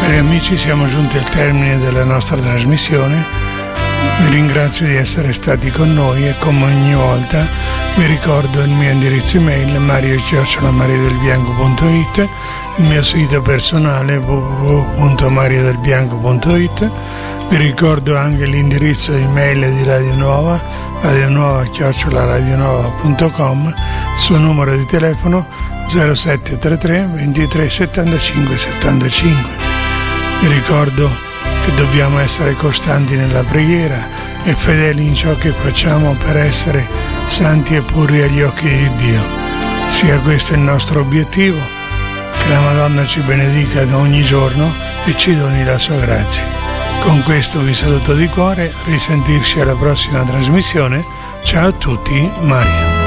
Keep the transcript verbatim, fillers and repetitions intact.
Cari amici, siamo giunti al termine della nostra trasmissione. Vi ringrazio di essere stati con noi e come ogni volta vi ricordo il mio indirizzo email mario chiocciola mariodelbianco punto it, il mio sito personale w w w punto mariodelbianco punto it. Vi ricordo anche l'indirizzo email di Radio Nuova, radionuova chiocciola radionuova punto com, il suo numero di telefono zero sette tre tre ventitré settantacinque settantacinque. Vi ricordo che dobbiamo essere costanti nella preghiera e fedeli in ciò che facciamo per essere santi e puri agli occhi di Dio. Sia questo il nostro obiettivo, che la Madonna ci benedica ogni giorno e ci doni la sua grazia. Con questo vi saluto di cuore, risentirci alla prossima trasmissione. Ciao a tutti, Mario.